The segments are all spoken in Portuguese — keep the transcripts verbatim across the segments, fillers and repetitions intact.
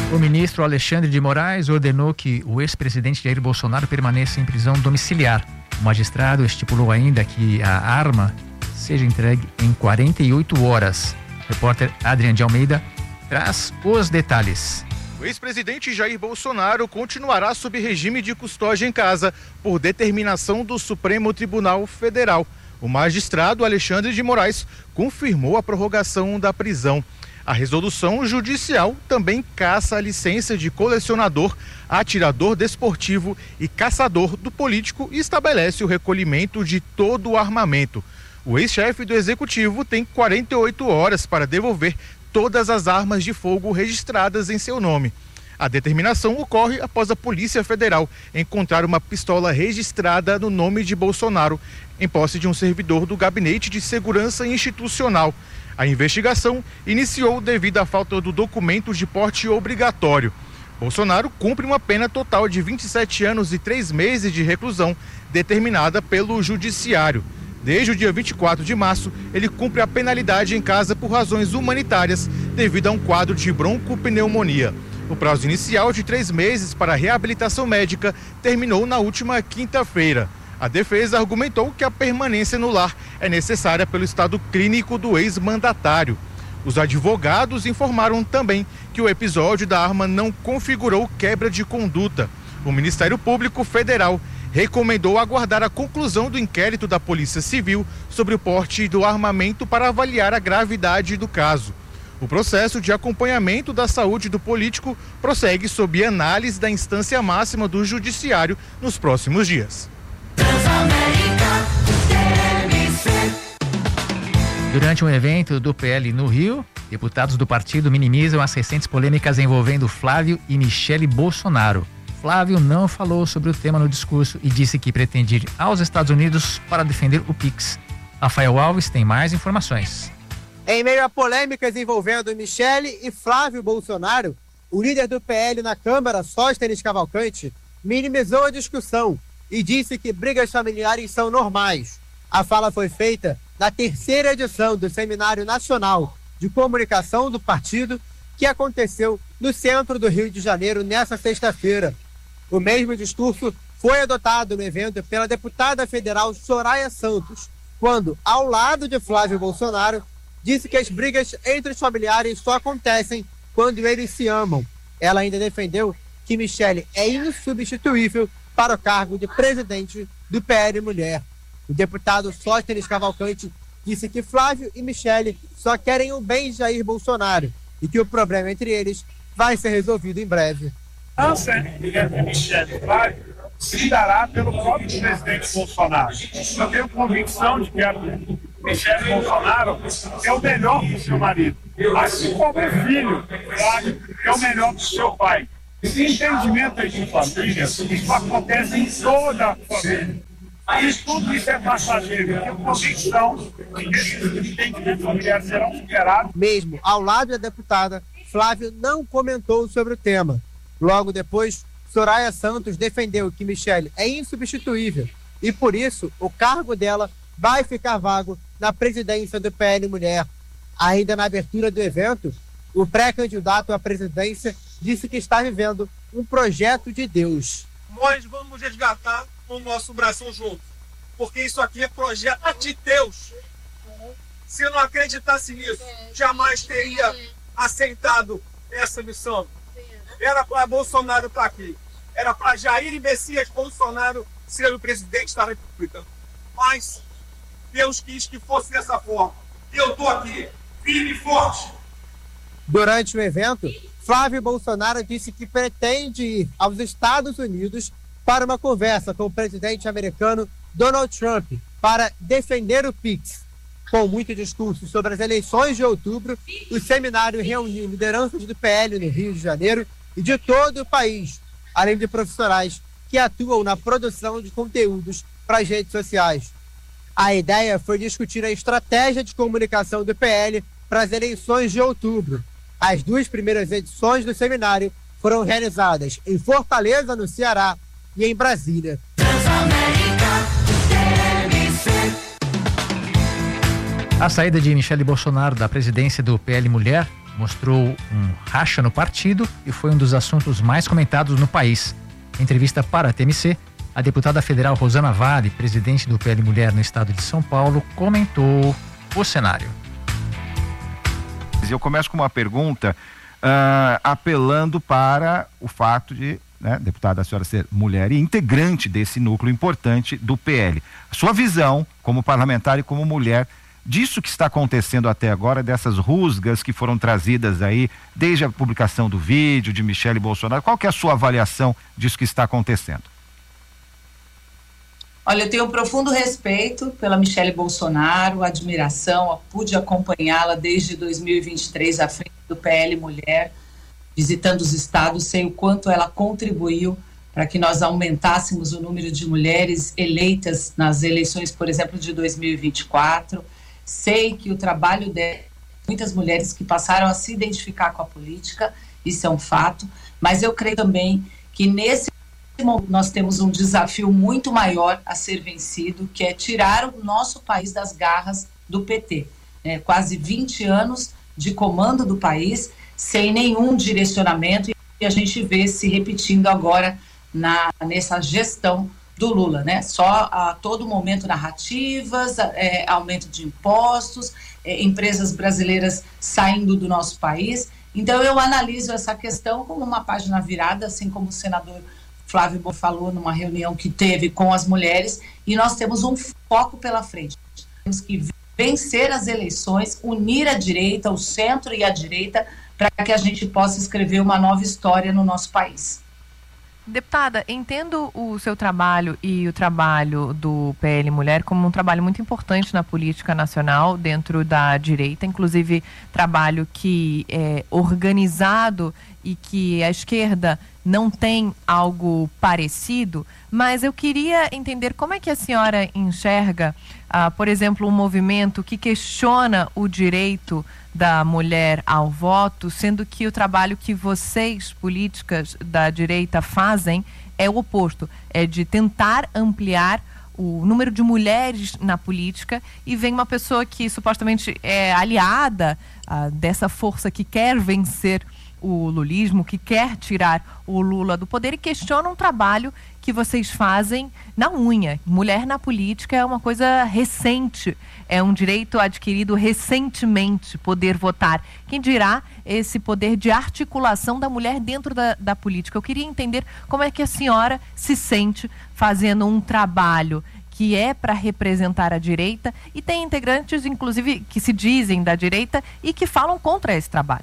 O ministro Alexandre de Moraes ordenou que o ex-presidente Jair Bolsonaro permaneça em prisão domiciliar. O magistrado estipulou ainda que a arma seja entregue em quarenta e oito horas. O repórter Adriano de Almeida traz os detalhes. O ex-presidente Jair Bolsonaro continuará sob regime de custódia em casa por determinação do Supremo Tribunal Federal. O magistrado Alexandre de Moraes confirmou a prorrogação da prisão. A resolução judicial também caça a licença de colecionador, atirador desportivo e caçador do político e estabelece o recolhimento de todo o armamento. O ex-chefe do executivo tem quarenta e oito horas para devolver todas as armas de fogo registradas em seu nome. A determinação ocorre após a Polícia Federal encontrar uma pistola registrada no nome de Bolsonaro em posse de um servidor do Gabinete de Segurança Institucional. A investigação iniciou devido à falta do documento de porte obrigatório. Bolsonaro cumpre uma pena total de vinte e sete anos e três meses de reclusão, determinada pelo Judiciário. Desde o dia vinte e quatro de março, ele cumpre a penalidade em casa por razões humanitárias, devido a um quadro de broncopneumonia. O prazo inicial de três meses para reabilitação médica terminou na última quinta-feira. A defesa argumentou que a permanência no lar é necessária pelo estado clínico do ex-mandatário. Os advogados informaram também que o episódio da arma não configurou quebra de conduta. O Ministério Público Federal recomendou aguardar a conclusão do inquérito da Polícia Civil sobre o porte do armamento para avaliar a gravidade do caso. O processo de acompanhamento da saúde do político prossegue sob análise da instância máxima do Judiciário nos próximos dias. Durante um evento do P L no Rio, deputados do partido minimizam as recentes polêmicas envolvendo Flávio e Michele Bolsonaro. Flávio não falou sobre o tema no discurso e disse que pretende ir aos Estados Unidos para defender o Pix. Rafael Alves tem mais informações. Em meio a polêmicas envolvendo Michele e Flávio Bolsonaro, o líder do P L na Câmara, Sóstenes Cavalcante, minimizou a discussão e disse que brigas familiares são normais. A fala foi feita na terceira edição do Seminário Nacional de Comunicação do Partido, que aconteceu no centro do Rio de Janeiro nesta sexta-feira. O mesmo discurso foi adotado no evento pela deputada federal Soraya Santos, quando, ao lado de Flávio Bolsonaro, disse que as brigas entre os familiares só acontecem quando eles se amam. Ela ainda defendeu que Michele é insubstituível para o cargo de presidente do P L Mulher. O deputado Sóstenes Cavalcante disse que Flávio e Michele só querem o bem de Jair Bolsonaro e que o problema entre eles vai ser resolvido em breve. A aliança entre Michele e Flávio se dará pelo próprio presidente Bolsonaro. Eu tenho convicção de que a Michele Bolsonaro é o melhor para o seu marido, assim como o filho, Flávio, é o melhor para o seu pai. Esse entendimento aí de família, isso acontece em toda a família. E tudo isso é passageiro. Eu tenho convicção de que esses entendimentos familiares serão superados. Mesmo ao lado da deputada, Flávio não comentou sobre o tema. Logo depois, Soraya Santos defendeu que Michele é insubstituível e, por isso, o cargo dela vai ficar vago na presidência do P L Mulher. Ainda na abertura do evento, o pré-candidato à presidência disse que está vivendo um projeto de Deus. Nós vamos resgatar o nosso Brasil junto, porque isso aqui é projeto de Deus. Se eu não acreditasse nisso, jamais teria aceitado essa missão. Era para Bolsonaro estar aqui, era para Jair e Messias Bolsonaro ser o presidente da República. Mas Deus quis que fosse dessa forma. E eu estou aqui, firme e forte. Durante o evento, Flávio Bolsonaro disse que pretende ir aos Estados Unidos para uma conversa com o presidente americano Donald Trump para defender o Pix. Com muito discurso sobre as eleições de outubro, o seminário reuniu lideranças do P L no Rio de Janeiro e de todo o país, além de profissionais que atuam na produção de conteúdos para as redes sociais. A ideia foi discutir a estratégia de comunicação do P L para as eleições de outubro. As duas primeiras edições do seminário foram realizadas em Fortaleza, no Ceará, e em Brasília. A saída de Michele Bolsonaro da presidência do P L Mulher mostrou um racha no partido e foi um dos assuntos mais comentados no país. Em entrevista para a T M C, a deputada federal Rosana Vale, presidente do P L Mulher no estado de São Paulo, comentou o cenário. Eu começo com uma pergunta uh, apelando para o fato de, né, deputada, a senhora ser mulher e integrante desse núcleo importante do P L. Sua visão como parlamentar e como mulher disso que está acontecendo até agora, dessas rusgas que foram trazidas aí desde a publicação do vídeo de Michele Bolsonaro, qual que é a sua avaliação disso que está acontecendo? Olha, eu tenho um profundo respeito pela Michele Bolsonaro, admiração, pude acompanhá-la desde dois mil e vinte e três à frente do P L Mulher, visitando os estados, sei o quanto ela contribuiu para que nós aumentássemos o número de mulheres eleitas nas eleições, por exemplo, de dois mil e vinte e quatro. Sei que o trabalho de muitas mulheres que passaram a se identificar com a política, isso é um fato, mas eu creio também que nesse nós temos um desafio muito maior a ser vencido, que é tirar o nosso país das garras do P T. É, quase vinte anos de comando do país, sem nenhum direcionamento, e a gente vê se repetindo agora na, nessa gestão do Lula, né? Só a todo momento narrativas, é, aumento de impostos, é, empresas brasileiras saindo do nosso país. Então eu analiso essa questão como uma página virada, assim como o senador Flávio falou numa reunião que teve com as mulheres, e nós temos um foco pela frente. Temos que vencer as eleições, unir a direita, o centro e a direita, para que a gente possa escrever uma nova história no nosso país. Deputada, entendo o seu trabalho e o trabalho do P L Mulher como um trabalho muito importante na política nacional, dentro da direita, inclusive trabalho que é organizado e que a esquerda não tem algo parecido, mas eu queria entender como é que a senhora enxerga, ah, por exemplo, um movimento que questiona o direito da mulher ao voto, sendo que o trabalho que vocês, políticas da direita, fazem é o oposto, é de tentar ampliar o número de mulheres na política, e vem uma pessoa que supostamente é aliada ah, dessa força que quer vencer o lulismo, que quer tirar o Lula do poder, e questiona um trabalho que vocês fazem na unha. Mulher na política é uma coisa recente, é um direito adquirido recentemente, poder votar. Quem dirá esse poder de articulação da mulher dentro da, da política? Eu queria entender como é que a senhora se sente fazendo um trabalho que é para representar a direita, e tem integrantes, inclusive, que se dizem da direita e que falam contra esse trabalho.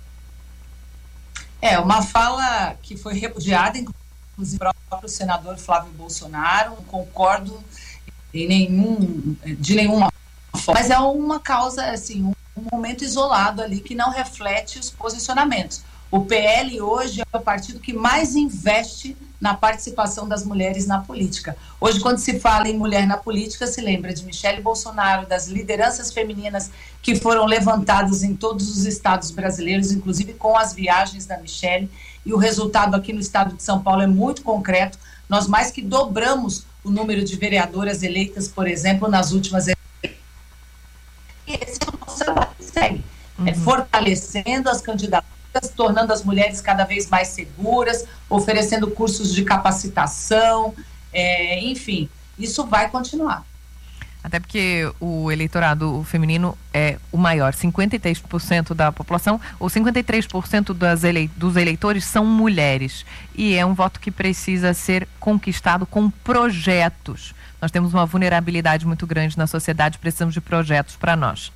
É, uma fala que foi repudiada, inclusive, pelo próprio senador Flávio Bolsonaro. Não concordo em nenhum, de nenhuma forma, mas é uma causa, assim, um, um momento isolado ali que não reflete os posicionamentos. O P L hoje é o partido que mais investe na participação das mulheres na política. Hoje, quando se fala em mulher na política, se lembra de Michele Bolsonaro, das lideranças femininas que foram levantadas em todos os estados brasileiros, inclusive com as viagens da Michele, e o resultado aqui no estado de São Paulo é muito concreto. Nós mais que dobramos o número de vereadoras eleitas, por exemplo, nas últimas eleições. E esse é o nosso trabalho que segue, uhum. é fortalecendo as candidaturas, tornando as mulheres cada vez mais seguras, oferecendo cursos de capacitação, é, enfim, isso vai continuar. Até porque o eleitorado feminino é o maior, cinquenta e três por cento da população, ou cinquenta e três por cento das ele, dos eleitores são mulheres, e é um voto que precisa ser conquistado com projetos. Nós temos uma vulnerabilidade muito grande na sociedade, precisamos de projetos para nós.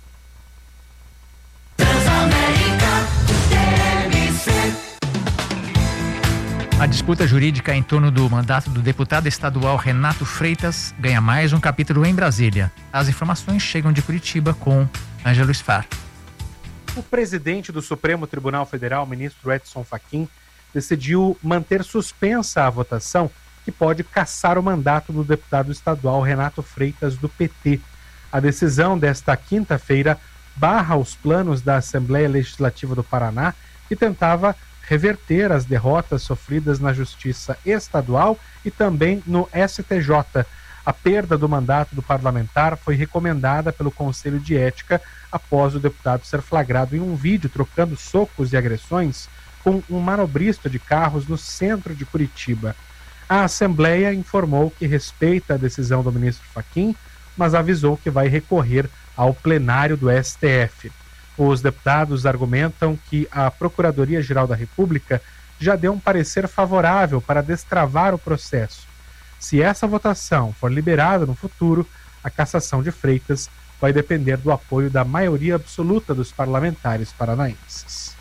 A disputa jurídica em torno do mandato do deputado estadual Renato Freitas ganha mais um capítulo em Brasília. As informações chegam de Curitiba com Ângelo Sfar. O presidente do Supremo Tribunal Federal, ministro Edson Fachin, decidiu manter suspensa a votação que pode cassar o mandato do deputado estadual Renato Freitas, do P T. A decisão desta quinta-feira barra os planos da Assembleia Legislativa do Paraná, que tentava reverter as derrotas sofridas na Justiça Estadual e também no S T J. A perda do mandato do parlamentar foi recomendada pelo Conselho de Ética após o deputado ser flagrado em um vídeo trocando socos e agressões com um manobrista de carros no centro de Curitiba. A Assembleia informou que respeita a decisão do ministro Fachin, mas avisou que vai recorrer ao plenário do S T F. Os deputados argumentam que a Procuradoria-Geral da República já deu um parecer favorável para destravar o processo. Se essa votação for liberada no futuro, a cassação de Freitas vai depender do apoio da maioria absoluta dos parlamentares paranaenses.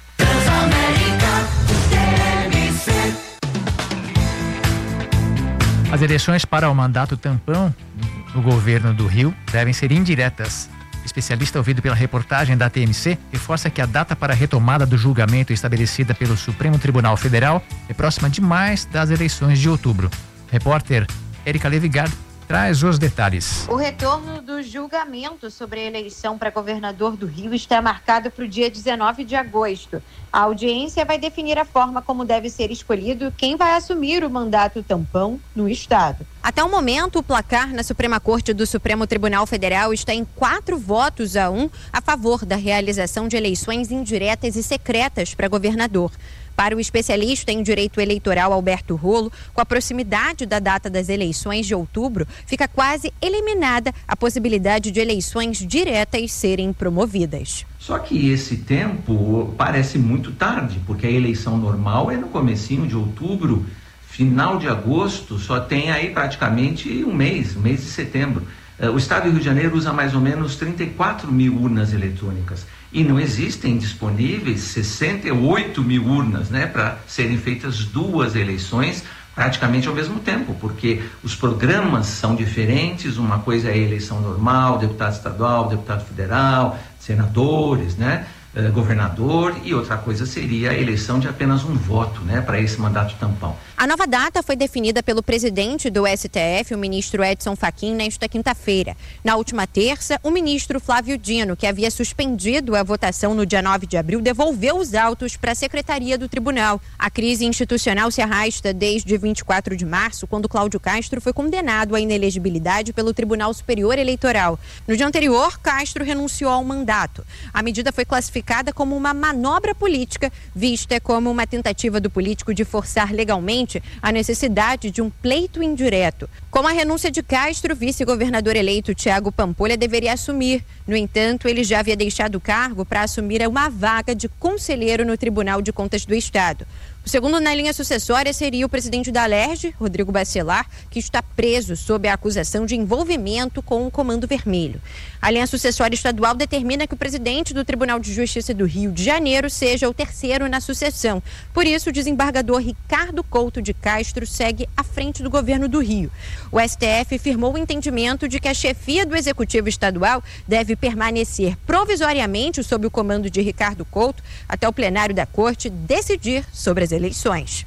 As eleições para o mandato tampão no governo do Rio devem ser indiretas. Especialista ouvido pela reportagem da T M C reforça que a data para a retomada do julgamento estabelecida pelo Supremo Tribunal Federal é próxima demais das eleições de outubro. Repórter Erika Levigard traz os detalhes. O retorno do julgamento sobre a eleição para governador do Rio está marcado para o dia dezenove de agosto. A audiência vai definir a forma como deve ser escolhido quem vai assumir o mandato tampão no estado. Até o momento, o placar na Suprema Corte do Supremo Tribunal Federal está em quatro votos a um a favor da realização de eleições indiretas e secretas para governador. Para o especialista em direito eleitoral Alberto Rolo, com a proximidade da data das eleições de outubro, fica quase eliminada a possibilidade de eleições diretas serem promovidas. Só que esse tempo parece muito tarde, porque a eleição normal é no comecinho de outubro, final de agosto, só tem aí praticamente um mês, um mês de setembro. O estado do Rio de Janeiro usa mais ou menos trinta e quatro mil urnas eletrônicas e não existem disponíveis sessenta e oito mil urnas, né, para serem feitas duas eleições praticamente ao mesmo tempo, porque os programas são diferentes. Uma coisa é a eleição normal, deputado estadual, deputado federal, senadores, né, eh, governador, e outra coisa seria a eleição de apenas um voto, né, para esse mandato tampão. A nova data foi definida pelo presidente do S T F, o ministro Edson Fachin, nesta quinta-feira. Na última terça, o ministro Flávio Dino, que havia suspendido a votação no dia nove de abril, devolveu os autos para a Secretaria do Tribunal. A crise institucional se arrasta desde vinte e quatro de março, quando Cláudio Castro foi condenado à inelegibilidade pelo Tribunal Superior Eleitoral. No dia anterior, Castro renunciou ao mandato. A medida foi classificada como uma manobra política, vista como uma tentativa do político de forçar legalmente a necessidade de um pleito indireto. Com a renúncia de Castro, o vice-governador eleito Thiago Pampolha deveria assumir. No entanto, ele já havia deixado o cargo para assumir uma vaga de conselheiro no Tribunal de Contas do Estado. O segundo na linha sucessória seria o presidente da Alerj, Rodrigo Bacelar, que está preso sob a acusação de envolvimento com o Comando Vermelho. A linha sucessória estadual determina que o presidente do Tribunal de Justiça do Rio de Janeiro seja o terceiro na sucessão. Por isso, o desembargador Ricardo Couto de Castro segue à frente do governo do Rio. O S T F firmou o entendimento de que a chefia do Executivo Estadual deve permanecer provisoriamente sob o comando de Ricardo Couto até o plenário da Corte decidir sobre as eleições.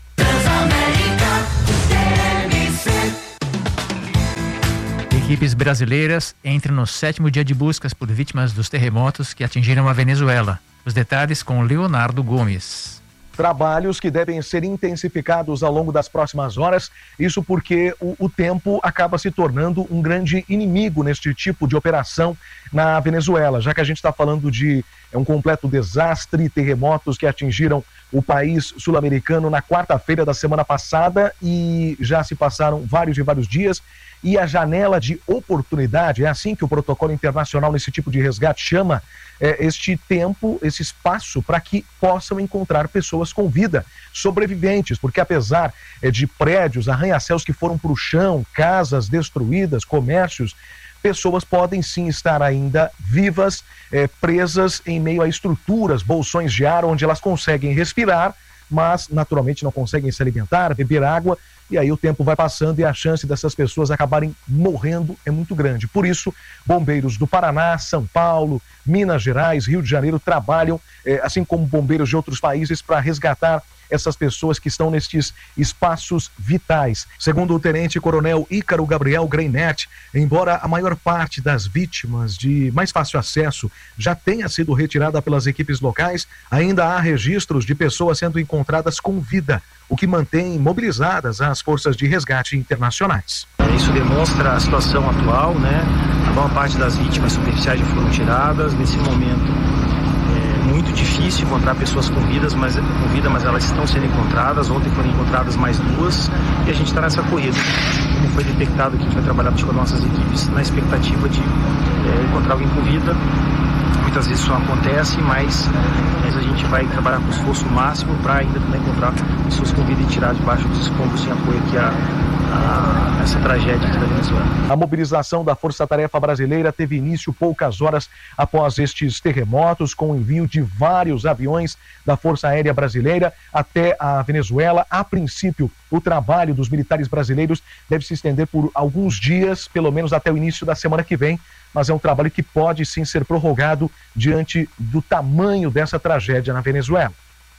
Equipes brasileiras entram no sétimo dia de buscas por vítimas dos terremotos que atingiram a Venezuela. Os detalhes com Leonardo Gomes. Trabalhos que devem ser intensificados ao longo das próximas horas, isso porque o, o tempo acaba se tornando um grande inimigo neste tipo de operação na Venezuela, já que a gente está falando de é um completo desastre, terremotos que atingiram o país sul-americano na quarta-feira da semana passada e já se passaram vários e vários dias. E a janela de oportunidade, é assim que o protocolo internacional nesse tipo de resgate chama é, este tempo, esse espaço para que possam encontrar pessoas com vida, sobreviventes, porque apesar é, de prédios, arranha-céus que foram para o chão, casas destruídas, comércios, pessoas podem sim estar ainda vivas, é, presas em meio a estruturas, bolsões de ar, onde elas conseguem respirar, mas naturalmente não conseguem se alimentar, beber água, e aí o tempo vai passando e a chance dessas pessoas acabarem morrendo é muito grande. Por isso, bombeiros do Paraná, São Paulo, Minas Gerais, Rio de Janeiro trabalham, eh, assim como bombeiros de outros países, para resgatar essas pessoas que estão nestes espaços vitais. Segundo o tenente-coronel Ícaro Gabriel Greinet, embora a maior parte das vítimas de mais fácil acesso já tenha sido retirada pelas equipes locais, ainda há registros de pessoas sendo encontradas com vida, o que mantém mobilizadas as forças de resgate internacionais. Isso demonstra a situação atual, né? A maior parte das vítimas superficiais já foram tiradas. Nesse momento é muito difícil encontrar pessoas com vidas, mas, com vida, mas elas estão sendo encontradas. Ontem foram encontradas mais duas e a gente está nessa corrida. Como foi detectado que a gente vai trabalhar com as nossas equipes na expectativa de é, encontrar alguém com vida. Muitas vezes isso não acontece, mas, mas a gente vai trabalhar com esforço máximo para ainda também encontrar pessoas com vida e tirar debaixo dos escombros em apoio aqui a, a essa tragédia aqui da Venezuela. A mobilização da Força Tarefa Brasileira teve início poucas horas após estes terremotos, com o envio de vários aviões da Força Aérea Brasileira até a Venezuela. A princípio, o trabalho dos militares brasileiros deve se estender por alguns dias, pelo menos até o início da semana que vem, mas é um trabalho que pode sim ser prorrogado diante do tamanho dessa tragédia na Venezuela.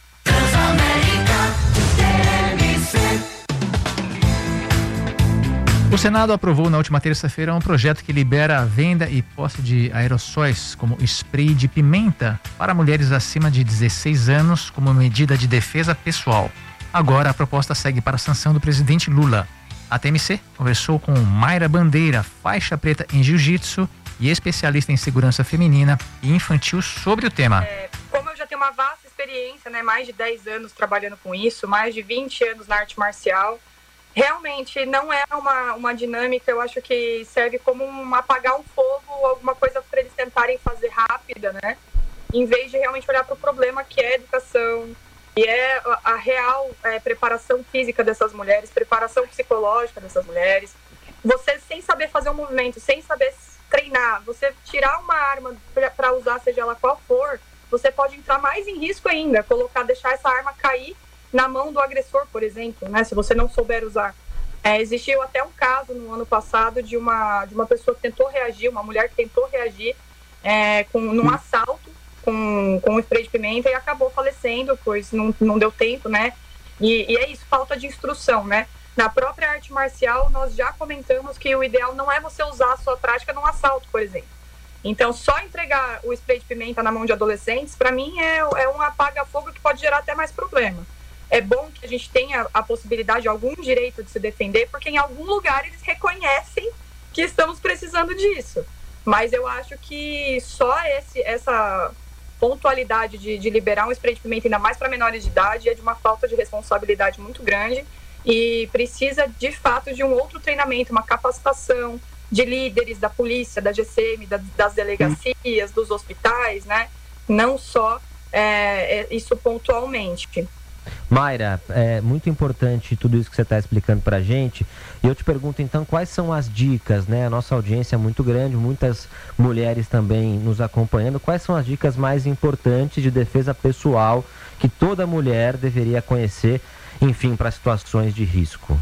O Senado aprovou na última terça-feira um projeto que libera a venda e posse de aerossóis como spray de pimenta para mulheres acima de dezesseis anos como medida de defesa pessoal. Agora a proposta segue para a sanção do presidente Lula. A T M C conversou com Mayra Bandeira, faixa preta em jiu-jitsu e especialista em segurança feminina e infantil sobre o tema. É, como eu já tenho uma vasta experiência, né, mais de dez anos trabalhando com isso, mais de vinte anos na arte marcial, realmente não é uma, uma dinâmica, eu acho que serve como um apagar um fogo, alguma coisa para eles tentarem fazer rápida, né? Em vez de realmente olhar para o problema que é a educação, e é a, a real é, preparação física dessas mulheres, preparação psicológica dessas mulheres. Você, sem saber fazer um movimento, sem saber treinar, você tirar uma arma para usar, seja ela qual for, você pode entrar mais em risco ainda, colocar, deixar essa arma cair na mão do agressor, por exemplo, né, se você não souber usar. É, existiu até um caso no ano passado de uma, de uma pessoa que tentou reagir, uma mulher que tentou reagir é, com, num assalto com, com um spray de pimenta e acabou falecendo, pois não, não deu tempo, né? E, e é isso, falta de instrução, né? Na própria arte marcial, nós já comentamos que o ideal não é você usar a sua prática num assalto, por exemplo. Então, só entregar o spray de pimenta na mão de adolescentes, para mim, é, é um apaga-fogo que pode gerar até mais problema. É bom que a gente tenha a possibilidade, algum direito de se defender, porque em algum lugar eles reconhecem que estamos precisando disso. Mas eu acho que só esse, essa pontualidade de, de liberar um spray de pimenta, ainda mais para menores de idade, é de uma falta de responsabilidade muito grande e precisa, de fato, de um outro treinamento, uma capacitação de líderes da polícia, da G C M, da, das delegacias, dos hospitais, né? Não só é, é, isso pontualmente. Mayra, é muito importante tudo isso que você está explicando para a gente. E eu te pergunto, então, quais são as dicas, né? A nossa audiência é muito grande, muitas mulheres também nos acompanhando. Quais são as dicas mais importantes de defesa pessoal que toda mulher deveria conhecer, enfim, para situações de risco?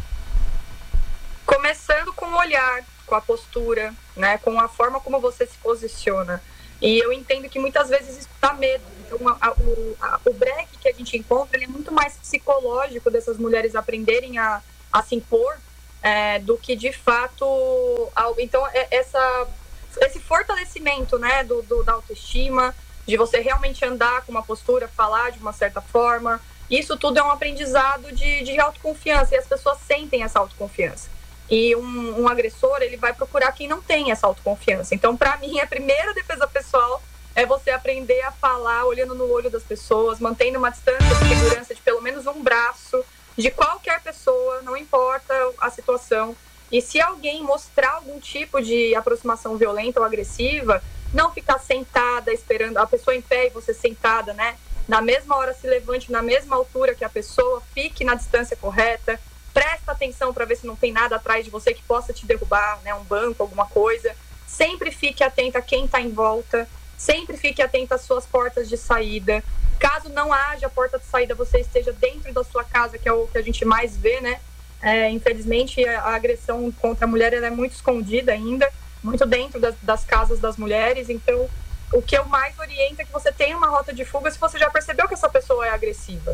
Começando com o olhar, com a postura, né? Com a forma como você se posiciona. E eu entendo que muitas vezes isso dá medo. Então, a, a, o, a, o break que a gente encontra, ele é muito mais psicológico dessas mulheres aprenderem a, a se impor é, do que, de fato... A, então, é, essa, esse fortalecimento, né, do, do, da autoestima, de você realmente andar com uma postura, falar de uma certa forma, isso tudo é um aprendizado de, de autoconfiança, e as pessoas sentem essa autoconfiança. E um, um agressor, ele vai procurar quem não tem essa autoconfiança. Então, para mim, a primeira defesa pessoal é você aprender a falar olhando no olho das pessoas, mantendo uma distância de segurança de pelo menos um braço de qualquer pessoa, não importa a situação. E se alguém mostrar algum tipo de aproximação violenta ou agressiva, não ficar sentada esperando a pessoa em pé e você sentada, né? Na mesma hora se levante, na mesma altura que a pessoa, fique na distância correta, presta atenção para ver se não tem nada atrás de você que possa te derrubar, né? Um banco, alguma coisa. Sempre fique atenta a quem está em volta. Sempre fique atento às suas portas de saída. Caso não haja porta de saída, você esteja dentro da sua casa, que é o que a gente mais vê, né? É, infelizmente, a agressão contra a mulher ela é muito escondida ainda, muito dentro das, das casas das mulheres. Então, o que eu mais oriento é que você tenha uma rota de fuga se você já percebeu que essa pessoa é agressiva.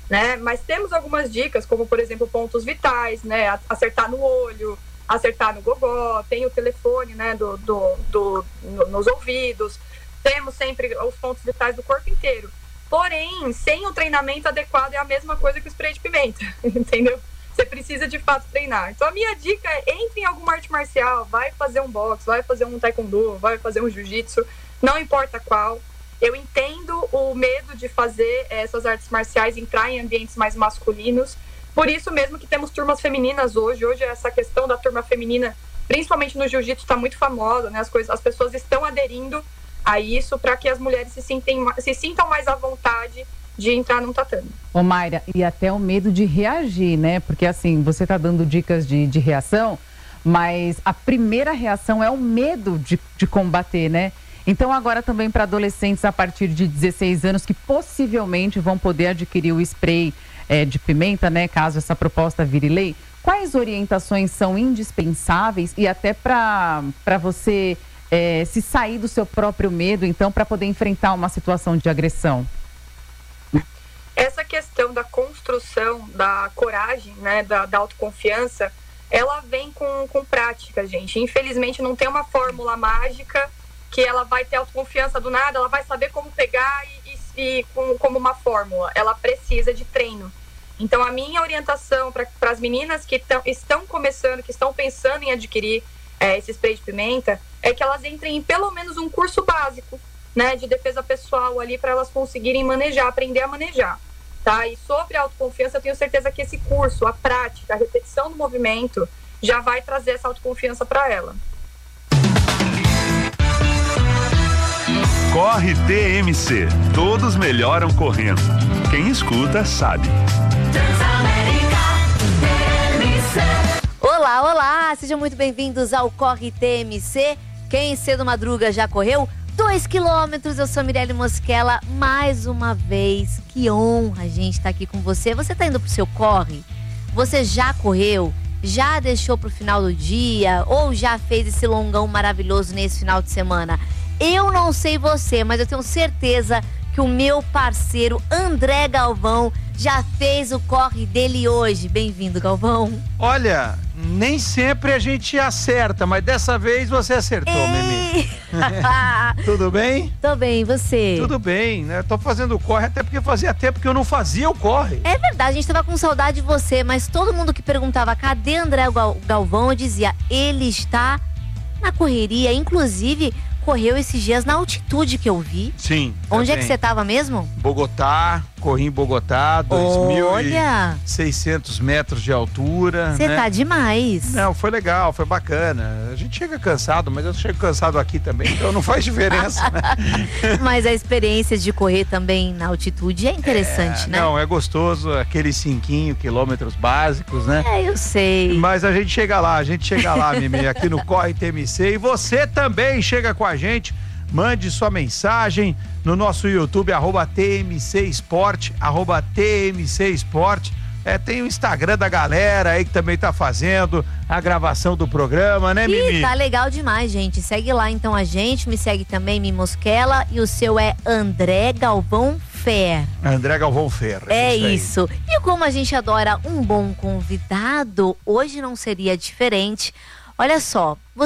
né? Mas temos algumas dicas, como por exemplo pontos vitais, né? Acertar no olho, acertar no gogó, tem o telefone, né? Do, do, do, no, nos ouvidos, temos sempre os pontos vitais do corpo inteiro. Porém, sem o treinamento adequado é a mesma coisa que o spray de pimenta, entendeu? Você precisa de fato treinar. Então a minha dica é: entre em alguma arte marcial, vai fazer um boxe, vai fazer um taekwondo, vai fazer um jiu-jitsu, não importa qual. Eu entendo o medo de fazer essas artes marciais, entrar em ambientes mais masculinos. Por isso mesmo que temos turmas femininas hoje. Hoje essa questão da turma feminina, principalmente no jiu-jitsu, está muito famosa, né? As, coisas, as pessoas estão aderindo a isso para que as mulheres se, sintem, se sintam mais à vontade de entrar num tatame. Ô Mayra, e até o medo de reagir, né? Porque assim, você está dando dicas de, de reação, mas a primeira reação é o medo de, de combater, né? Então agora também para adolescentes a partir de dezesseis anos que possivelmente vão poder adquirir o spray é, de pimenta, né? Caso essa proposta vire lei, quais orientações são indispensáveis e até para para você é, se sair do seu próprio medo, então, para poder enfrentar uma situação de agressão? Essa questão da construção, da coragem, né, da, da autoconfiança, ela vem com, com prática, gente. Infelizmente não tem uma fórmula mágica que ela vai ter autoconfiança do nada, ela vai saber como pegar e, e, e com, como uma fórmula. Ela precisa de treino. Então a minha orientação para as meninas que tão, estão começando, que estão pensando em adquirir é, esse spray de pimenta, é que elas entrem em pelo menos um curso básico, né, de defesa pessoal ali, para elas conseguirem manejar, aprender a manejar. Tá? E sobre a autoconfiança, eu tenho certeza que esse curso, a prática, a repetição do movimento, já vai trazer essa autoconfiança para ela. Corre T M C. Todos melhoram correndo. Quem escuta sabe. Olá, olá! Sejam muito bem-vindos ao Corre T M C. Quem cedo madruga já correu? Dois quilômetros, eu sou Mirelle Mosquela, mais uma vez. Que honra a gente estar aqui com você. Você está indo pro seu corre? Você já correu? Já deixou pro final do dia? Ou já fez esse longão maravilhoso nesse final de semana? Eu não sei você, mas eu tenho certeza que o meu parceiro André Galvão já fez o corre dele hoje. Bem-vindo, Galvão. Olha, nem sempre a gente acerta, mas dessa vez você acertou, Mimi. Tudo bem? Tô bem, e você? Tudo bem, né? Tô fazendo o corre até porque fazia tempo que eu não fazia o corre. É verdade, a gente tava com saudade de você, mas todo mundo que perguntava cadê André Galvão, eu dizia, ele está na correria, inclusive correu esses dias na altitude que eu vi. Sim. Onde é que você tava mesmo? Bogotá, corri em Bogotá, dois mil e seiscentos metros de altura. Você né? tá demais. Não, foi legal, foi bacana. A gente chega cansado, mas eu chego cansado aqui também, então não faz diferença, né? Mas a experiência de correr também na altitude é interessante, é, né? Não, é gostoso, aqueles cinquinho quilômetros básicos, né? É, eu sei. Mas a gente chega lá, a gente chega lá, Mimi, aqui no Corre T M C. E você também chega com a gente, mande sua mensagem no nosso YouTube, arroba T M C Esporte, arroba T M C Esporte. É, tem o Instagram da galera aí que também tá fazendo a gravação do programa, né, Mimi? Ih, tá legal demais, gente. Segue lá então a gente, me segue também, Mimi Mosquela, e o seu é André Galvão Fer. André Galvão Fer. É isso. isso. E como a gente adora um bom convidado, hoje não seria diferente. Olha só,